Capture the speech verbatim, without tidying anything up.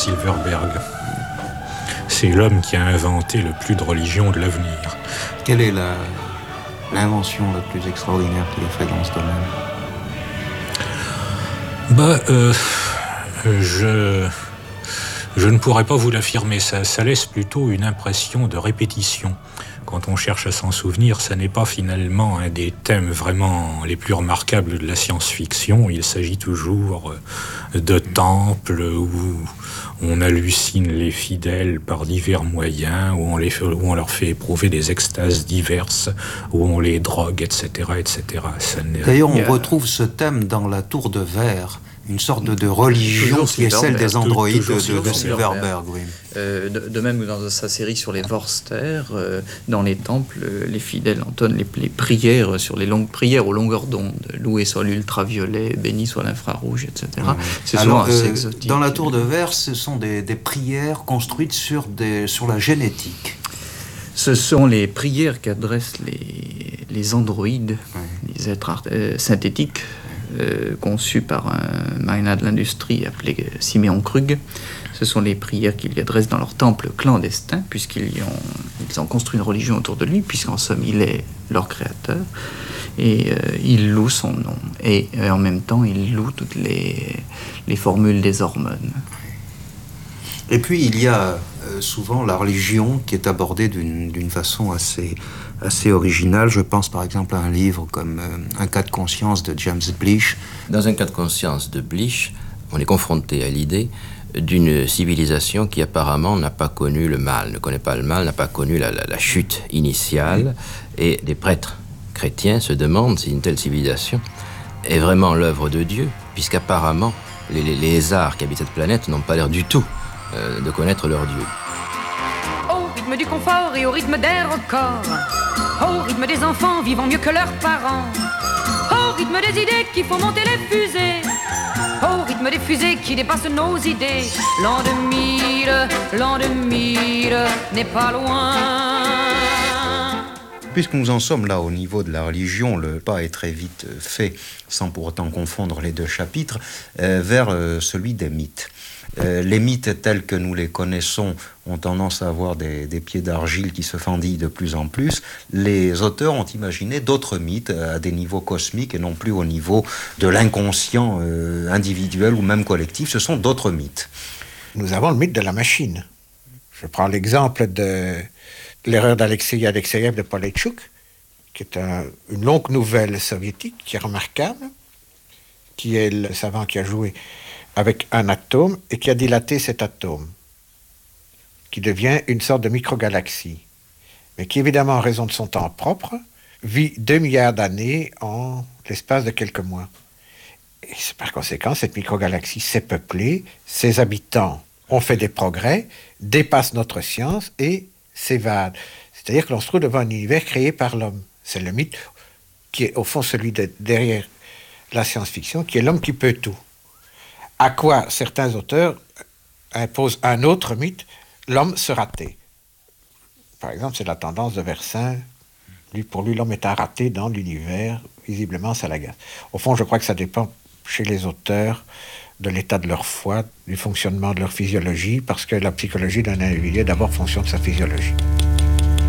Silverberg. C'est l'homme qui a inventé le plus de religions de l'avenir. Quelle est la, l'invention la plus extraordinaire qu'il ait faite dans ce domaine ? Bah, euh, je, je ne pourrais pas vous l'affirmer. Ça, ça laisse plutôt une impression de répétition. Quand on cherche à s'en souvenir, ça n'est pas finalement un des thèmes vraiment les plus remarquables de la science-fiction. Il s'agit toujours de temples où on hallucine les fidèles par divers moyens, où on, les fait, où on leur fait éprouver des extases diverses, où on les drogue, et cetera, et cetera. Ça D'ailleurs, on retrouve ce thème dans La Tour de Verre, une sorte de, de religion toujours qui est celle des androïdes de, de, de Silverberg. Oui. Euh, de, de même, dans sa série sur les Vorster, euh, dans les temples, euh, les fidèles entonnent les, les prières sur les longues prières aux longueurs d'onde. Loué soit l'ultraviolet, béni soit l'infrarouge, et cetera. Mmh. C'est souvent Alors, assez euh, exotique. Dans La Tour de Verre, ce sont des, des prières construites sur, des, sur la génétique. Ce sont les prières qu'adressent les, les androïdes, oui. les êtres art- euh, synthétiques, Euh, conçu par un magnat de l'industrie appelé Siméon Krug. Ce sont les prières qu'il y adresse dans leur temple clandestin, puisqu'ils y ont, ils ont construit une religion autour de lui, puisqu'en somme, il est leur créateur. Et euh, il loue son nom. Et euh, en même temps, il loue toutes les, les formules des hormones. Et puis, il y a euh, souvent la religion qui est abordée d'une, d'une façon assez... assez original. Je pense par exemple à un livre comme euh, Un cas de conscience de James Blish. Dans Un cas de conscience de Blish, on est confronté à l'idée d'une civilisation qui apparemment n'a pas connu le mal, ne connaît pas le mal, n'a pas connu la, la, la chute initiale. Et des prêtres chrétiens se demandent si une telle civilisation est vraiment l'œuvre de Dieu, puisqu'apparemment les, les, les lézards qui habitent cette planète n'ont pas l'air du tout euh, de connaître leur Dieu. Au rythme du confort et au rythme d'air encore, au rythme des enfants vivant mieux que leurs parents, au rythme des idées qui font monter les fusées, au rythme des fusées qui dépassent nos idées. L'an deux mille, l'an deux mille n'est pas loin. Puisque nous en sommes là au niveau de la religion, le pas est très vite fait, sans pour autant confondre les deux chapitres, euh, vers euh, celui des mythes. Euh, les mythes tels que nous les connaissons ont tendance à avoir des, des pieds d'argile qui se fendillent de plus en plus. Les auteurs ont imaginé d'autres mythes à des niveaux cosmiques et non plus au niveau de l'inconscient euh, individuel ou même collectif. Ce sont d'autres mythes. Nous avons le mythe de la machine. Je prends l'exemple de L'erreur d'Alexei Alexeïev de Politchouk, qui est un, une longue nouvelle soviétique qui est remarquable, qui est le savant qui a joué avec un atome et qui a dilaté cet atome, qui devient une sorte de microgalaxie, mais qui, évidemment, en raison de son temps propre, vit deux milliards d'années en l'espace de quelques mois. Et par conséquent, cette microgalaxie s'est peuplée, ses habitants ont fait des progrès, dépassent notre science et s'évadent. C'est-à-dire que l'on se trouve devant un univers créé par l'homme. C'est le mythe qui est, au fond, celui de, derrière la science-fiction, qui est l'homme qui peut tout. À quoi certains auteurs imposent un autre mythe, l'homme se raté. Par exemple, c'est la tendance de Versin. Lui, pour lui, l'homme est un raté dans l'univers. Visiblement, ça l'agace. Au fond, je crois que ça dépend chez les auteurs de l'état de leur foi, du fonctionnement de leur physiologie, parce que la psychologie d'un individu, d'abord, fonction de sa physiologie.